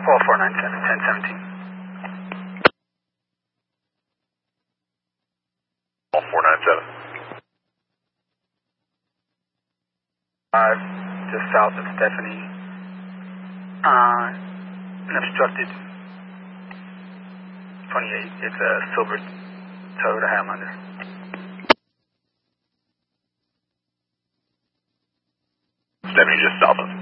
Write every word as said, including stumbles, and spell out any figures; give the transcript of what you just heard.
four four nine seven, ten seventeen. four four nine seven. Uh, just south of Stephanie. Uh, an obstructed twenty-eight. It's a silver Toyota Highlander. Stephanie just south of